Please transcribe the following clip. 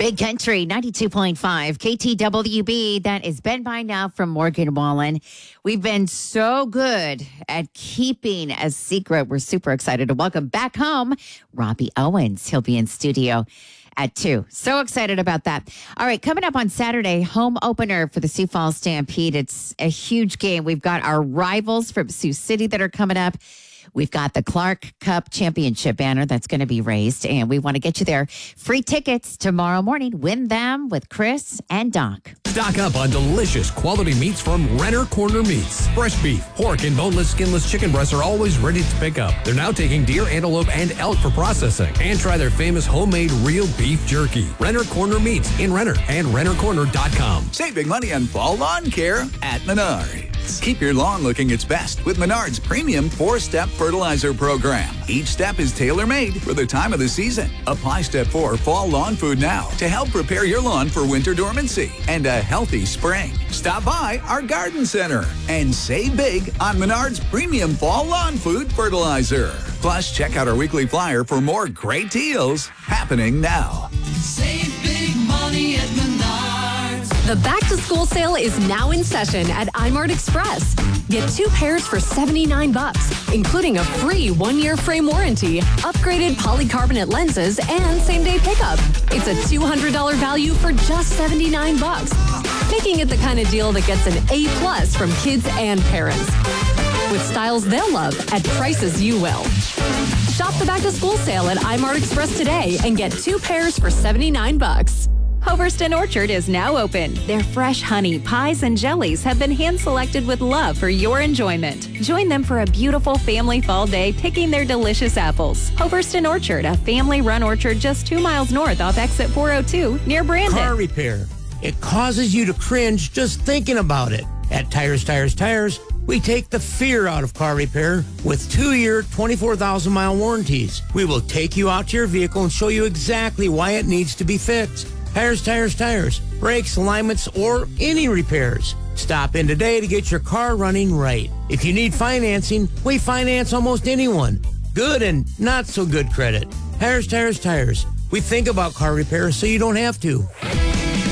Big Country 92.5 KTWB. That is Ben by now from Morgan Wallen. We've been so good at keeping a secret. We're super excited to welcome back home Robbie Owens. He'll be in studio at 2. So excited about that. All right, coming up on Saturday, home opener for the Sioux Falls Stampede. It's a huge game. We've got our rivals from Sioux City that are coming up. We've got the Clark Cup Championship banner that's going to be raised, and we want to get you there. Free tickets tomorrow morning. Win them with Chris and Doc. Stock up on delicious quality meats from Renner Corner Meats. Fresh beef, pork, and boneless, skinless chicken breasts are always ready to pick up. They're now taking deer, antelope, and elk for processing. And try their famous homemade real beef jerky. Renner Corner Meats in Renner and RennerCorner.com. Save big money on fall lawn care at Menards. Keep your lawn looking its best with Menards' premium 4-step fertilizer program. Each step is tailor-made for the time of the season. Apply Step 4 Fall Lawn Food now to help prepare your lawn for winter dormancy and a healthy spring. Stop by our garden center and save big on Menards' premium Fall Lawn Food fertilizer. Plus, check out our weekly flyer for more great deals happening now. Save big money at Menards. The back-to-school sale is now in session at iMart Express. Get 2 pairs for $79, including a free 1-year frame warranty, upgraded polycarbonate lenses, and same-day pickup. It's a $200 value for just $79, making it the kind of deal that gets an A+ from kids and parents. With styles they'll love at prices you will. Shop the back-to-school sale at iMart Express today and get 2 pairs for $79. Hoverston Orchard is now open. Their fresh honey, pies, and jellies have been hand-selected with love for your enjoyment. Join them for a beautiful family fall day picking their delicious apples. Hoverston Orchard, a family-run orchard just 2 miles north off exit 402 near Brandon. Car repair. It causes you to cringe just thinking about it. At Tires, we take the fear out of car repair with 2-year, 24,000-mile warranties. We will take you out to your vehicle and show you exactly why it needs to be fixed. Tires. Brakes, alignments, or any repairs. Stop in today to get your car running right. If you need financing, we finance almost anyone. Good and not so good credit. Tires. We think about car repair so you don't have to.